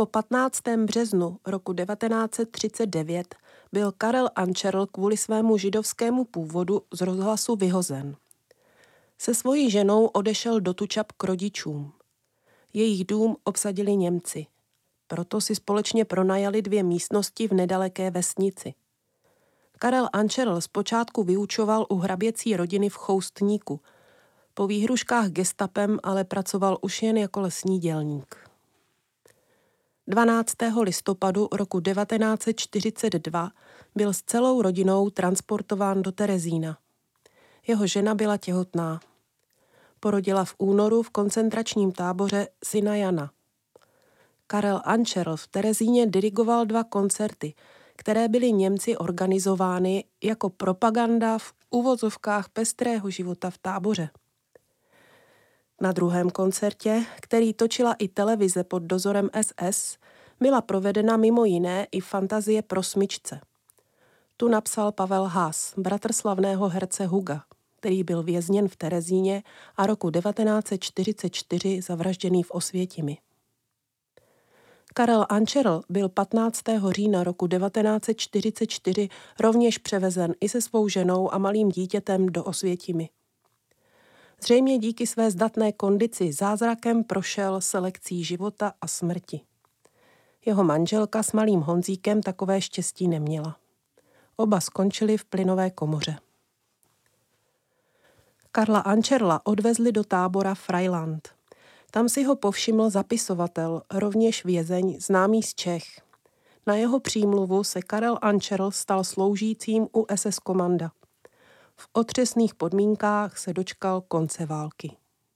po 15. březnu roku 1939 byl Karel Ančerl kvůli svému židovskému původu z rozhlasu vyhozen. Se svojí ženou odešel do Tučap k rodičům. Jejich dům obsadili Němci. Proto si společně pronajali 2 místnosti v nedaleké vesnici. Karel Ančerl zpočátku vyučoval u hraběcí rodiny v Choustníku. Po výhruškách gestapem ale pracoval už jen jako lesní dělník. 12. listopadu roku 1942 byl s celou rodinou transportován do Terezína. Jeho žena byla těhotná. Porodila v únoru v koncentračním táboře syna Jana. Karel Ančerl v Terezíně dirigoval 2 koncerty, které byly Němci organizovány jako propaganda v uvozovkách pestrého života v táboře. Na druhém koncertě, který točila i televize pod dozorem SS, byla provedena mimo jiné i fantazie pro smyčce. Tu napsal Pavel Haas, bratr slavného herce Huga, který byl vězněn v Terezíně a roku 1944 zavražděný v Osvětimi. Karel Ančerl byl 15. října roku 1944 rovněž převezen i se svou ženou a malým dítětem do Osvětimi. Zřejmě díky své zdatné kondici zázrakem prošel selekcí života a smrti. Jeho manželka s malým Honzíkem takové štěstí neměla. Oba skončili v plynové komoře. Karla Ančerla odvezli do tábora Freiland. Tam si ho povšiml zapisovatel, rovněž vězeň, známý z Čech. Na jeho přímluvu se Karel Ančerl stal sloužícím u SS komanda. V otřesných podmínkách se dočkal konce války.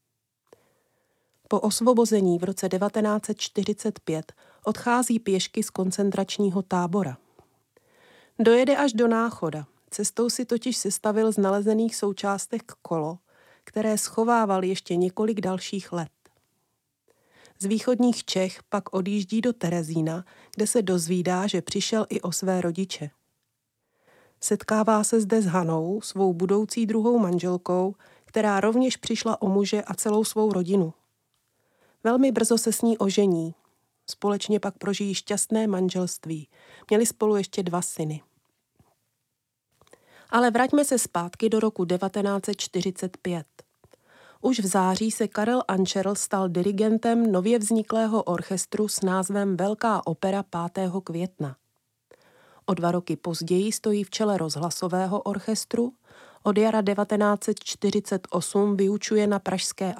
Po osvobození v roce 1945 odchází pěšky z koncentračního tábora. Dojede až do Náchoda. Cestou si totiž sestavil z nalezených součástek kolo, které schovával ještě několik dalších let. Z východních Čech pak odjíždí do Terezína, kde se dozvídá, že přišel i o své rodiče. Setkává se zde s Hanou, svou budoucí druhou manželkou, která rovněž přišla o muže a celou svou rodinu. Velmi brzo se s ní ožení. Společně pak prožijí šťastné manželství. Měli spolu ještě 2 syny. Ale vraťme se zpátky do roku 1945. Už v září se Karel Ančerl stal dirigentem nově vzniklého orchestru s názvem Velká opera 5. května. O 2 roky později stojí v čele rozhlasového orchestru, od jara 1948 vyučuje na pražské